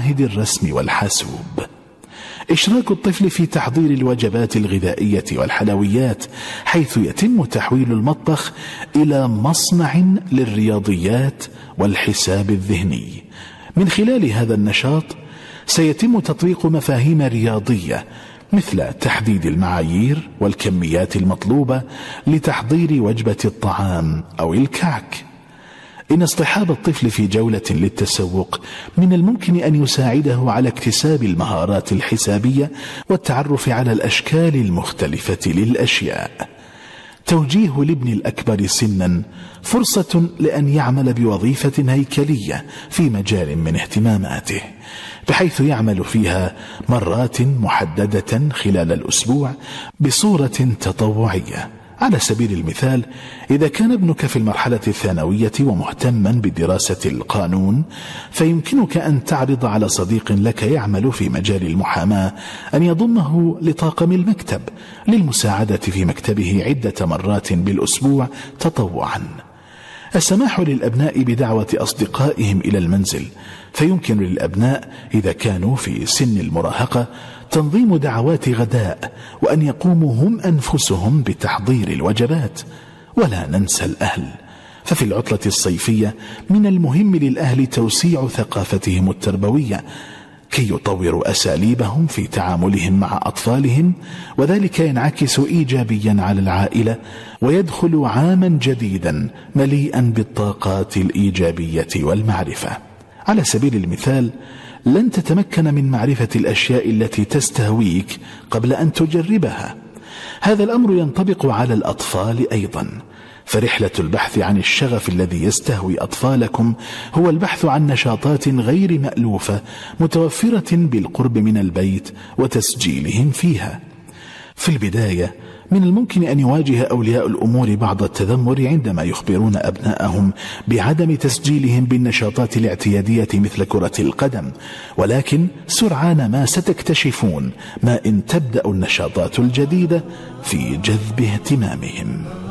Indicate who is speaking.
Speaker 1: معاهد الرسم والحاسوب. إشراك الطفل في تحضير الوجبات الغذائية والحلويات، حيث يتم تحويل المطبخ إلى مصنع للرياضيات والحساب الذهني. من خلال هذا النشاط سيتم تطبيق مفاهيم رياضية مثل تحديد المعايير والكميات المطلوبة لتحضير وجبة الطعام أو الكعك. إن اصطحاب الطفل في جولة للتسوق من الممكن أن يساعده على اكتساب المهارات الحسابية والتعرف على الأشكال المختلفة للأشياء. توجيه الابن الأكبر سنا فرصة لأن يعمل بوظيفة هيكلية في مجال من اهتماماته، بحيث يعمل فيها مرات محددة خلال الأسبوع بصورة تطوعية. على سبيل المثال، إذا كان ابنك في المرحلة الثانوية ومهتما بدراسة القانون، فيمكنك أن تعرض على صديق لك يعمل في مجال المحاماة أن يضمه لطاقم المكتب للمساعدة في مكتبه عدة مرات بالأسبوع تطوعا. السماح للأبناء بدعوة أصدقائهم إلى المنزل، فيمكن للأبناء إذا كانوا في سن المراهقة تنظيم دعوات غداء وأن يقوموا هم أنفسهم بتحضير الوجبات. ولا ننسى الأهل، ففي العطلة الصيفية من المهم للأهل توسيع ثقافتهم التربوية كي يطوروا أساليبهم في تعاملهم مع أطفالهم، وذلك ينعكس إيجابيا على العائلة ويدخل عاما جديدا مليئا بالطاقات الإيجابية والمعرفة. على سبيل المثال، لن تتمكن من معرفة الأشياء التي تستهويك قبل أن تجربها. هذا الأمر ينطبق على الأطفال أيضا، فرحلة البحث عن الشغف الذي يستهوي أطفالكم هو البحث عن نشاطات غير مألوفة متوفرة بالقرب من البيت وتسجيلهم فيها. في البداية من الممكن أن يواجه أولياء الأمور بعض التذمر عندما يخبرون أبنائهم بعدم تسجيلهم بالنشاطات الاعتيادية مثل كرة القدم، ولكن سرعان ما ستكتشفون ما إن تبدأ النشاطات الجديدة في جذب اهتمامهم.